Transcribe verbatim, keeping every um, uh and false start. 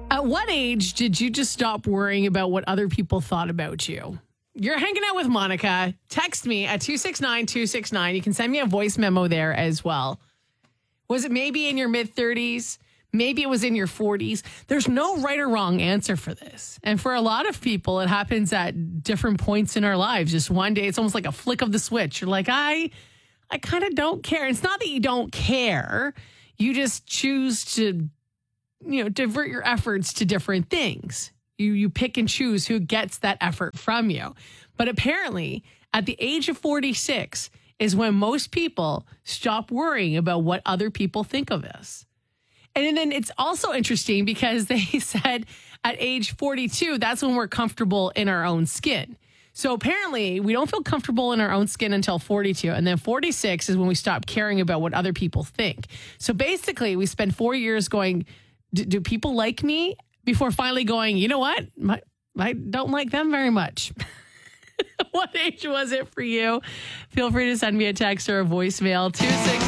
At what age did you just stop worrying about what other people thought about you? You're hanging out with Monica. Text me at two six nine two six nine. You can send me a voice memo there as well. Was it maybe in your mid-thirties? Maybe it was in your forties. There's no right or wrong answer for this. And for a lot of people, it happens at different points in our lives. Just one day, it's almost like a flick of the switch. You're like, I, I kind of don't care. It's not that you don't care. You just choose to, you know, divert your efforts to different things. You you pick and choose who gets that effort from you. But apparently, at the age of forty-six is when most people stop worrying about what other people think of us. And then it's also interesting because they said at age forty-two, that's when we're comfortable in our own skin. So apparently, we don't feel comfortable in our own skin until forty-two. And then forty-six is when we stop caring about what other people think. So basically, we spend four years going, do people like me? Before finally going, you know what? My, I don't like them very much. What age was it for you? Feel free to send me a text or a voicemail. two six